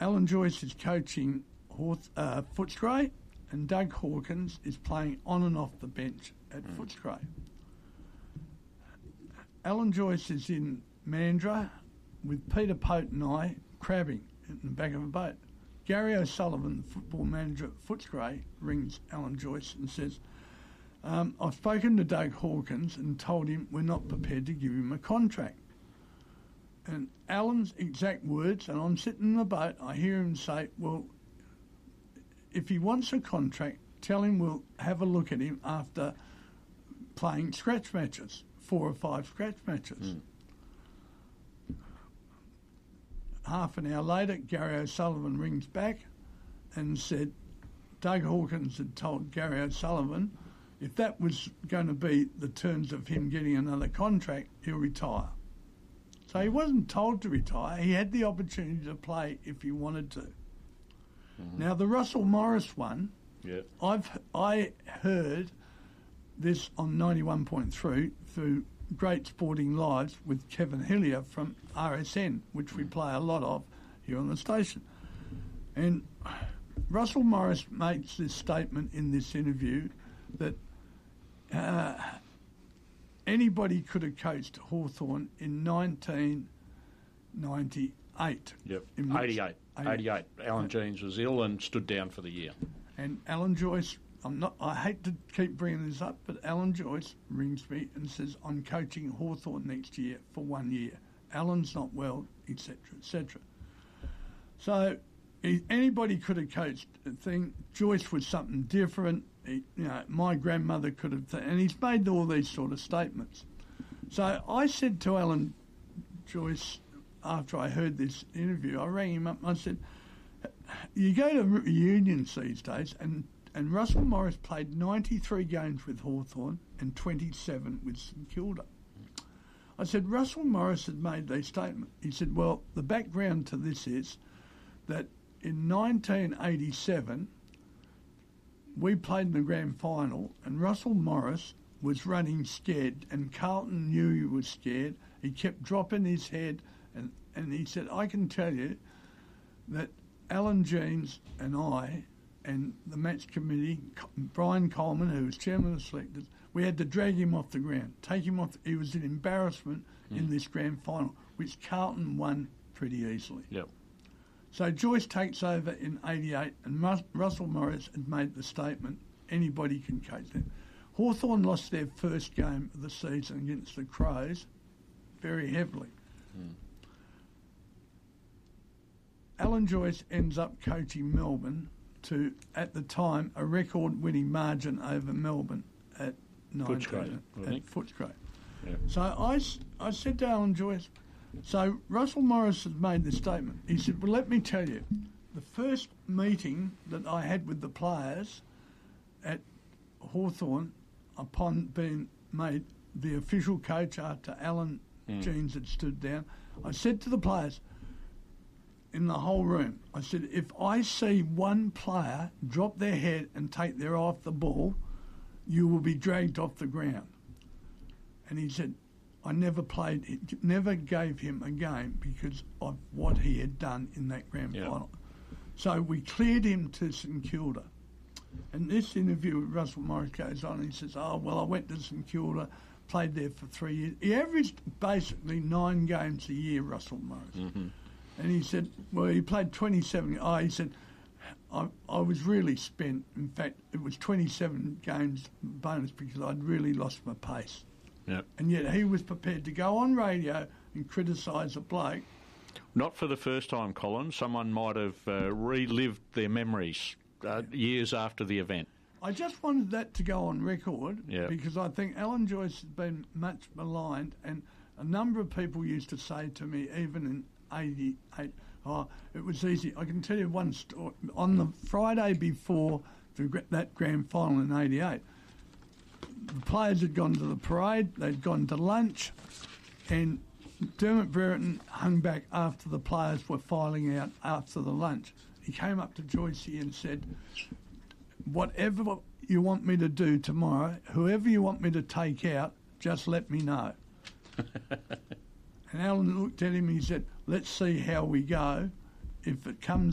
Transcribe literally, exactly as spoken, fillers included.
Alan Joyce is coaching Hawth- uh, Footscray, and Doug Hawkins is playing on and off the bench at mm. Footscray. Alan Joyce is in Mandurah with Peter Pote and I crabbing in the back of a boat. Gary O'Sullivan, the football manager at Footscray, rings Alan Joyce and says, um, I've spoken to Doug Hawkins and told him we're not prepared to give him a contract. And Alan's exact words, and I'm sitting in the boat, I hear him say, well, if he wants a contract, tell him we'll have a look at him after playing scratch matches, four or five scratch matches. Mm. Half an hour later, Gary O'Sullivan rings back and said Doug Hawkins had told Gary O'Sullivan if that was going to be the terms of him getting another contract, he'll retire. So he wasn't told to retire. He had the opportunity to play if he wanted to. Mm-hmm. Now, the Russell Morris one, yep. I've I heard this on ninety-one point three through Great Sporting Lives with Kevin Hillier from R S N, which we play a lot of here on the station. And Russell Morris makes this statement in this interview that uh, anybody could have coached Hawthorn in nineteen ninety-eight. Yep, eighty-eight. eighty-eight. Alan Jeans was ill and stood down for the year. And Alan Joyce, I'm not. I hate to keep bringing this up, but Alan Joyce rings me and says, I'm coaching Hawthorn next year for one year. Alan's not well, et cetera, et cetera. So he, anybody could have coached a thing. Joyce was something different. He, you know, my grandmother could have, th- and he's made all these sort of statements. So I said to Alan Joyce, after I heard this interview, I rang him up and I said, you go to reunions these days, and, and Russell Morris played ninety-three games with Hawthorn and twenty-seven with St Kilda. I said, Russell Morris had made these statements. He said, well, the background to this is that in nineteen eighty-seven, we played in the grand final, and Russell Morris was running scared, and Carlton knew he was scared. He kept dropping his head, and, and he said, I can tell you that Alan Jeans and I and the match committee, Brian Coleman, who was chairman of the selectors, we had to drag him off the ground, take him off. He was an embarrassment mm. in this grand final, which Carlton won pretty easily. Yep. So Joyce takes over in eighty-eight, and Mus- Russell Morris had made the statement, anybody can coach them. Hawthorn lost their first game of the season against the Crows very heavily. Mm. Alan Joyce ends up coaching Melbourne to, at the time, a record-winning margin over Melbourne at Footscray. At Footscray. Yeah. So I, I said to Alan Joyce, so Russell Morris has made this statement. He said, well, let me tell you, the first meeting that I had with the players at Hawthorn, upon being made the official coach after Alan mm. Jeans had stood down, I said to the players in the whole room, I said, if I see one player drop their head and take their eye off the ball, you will be dragged off the ground. And he said, I never played, never gave him a game because of what he had done in that grand yep. final. So we cleared him to St Kilda. And this interview with Russell Morris goes on and he says, oh, well, I went to St Kilda, played there for three years. He averaged basically nine games a year, Russell Morris. Mm-hmm. And he said, well, he played twenty-seven. Oh, he said, I, I was really spent. In fact, it was twenty-seven games bonus because I'd really lost my pace. Yep. And yet he was prepared to go on radio and criticise a bloke. Not for the first time, Colin. Someone might have uh, relived their memories uh, years after the event. I just wanted that to go on record yep. because I think Alan Joyce has been much maligned, and a number of people used to say to me, even in eighty-eight, oh, it was easy. I can tell you one story. On the Friday before the, that grand final in eighty-eight, the players had gone to the parade, they'd gone to lunch, and Dermot Brereton hung back after the players were filing out after the lunch. He came up to Joyce and said, whatever you want me to do tomorrow, whoever you want me to take out, just let me know. And Alan looked at him and he said, let's see how we go. If it comes